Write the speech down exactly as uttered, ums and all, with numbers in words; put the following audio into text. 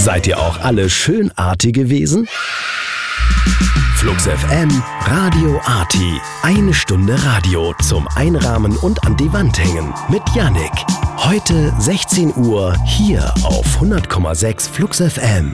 Seid ihr auch alle schönartige Wesen? Flux F M, Radio Arti. Eine Stunde Radio zum Einrahmen und an die Wand hängen mit Yannick. Heute sechzehn Uhr hier auf hundert Komma sechs Flux F M.